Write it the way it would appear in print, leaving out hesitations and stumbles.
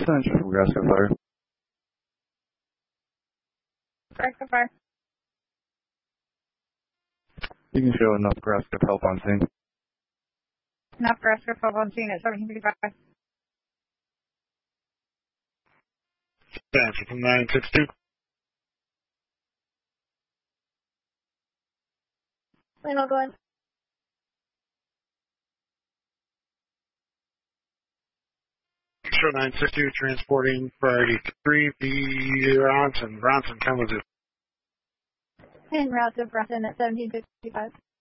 Central Nebraska Fire. Nebraska Fire. You can show enough Nebraska help on scene. Nebraska 12 on scene at 1755. Central from 962. Lane go in. Show 962 transporting priority 3 B Ronson. Ronson, come with it. En route to Bronson at 1755.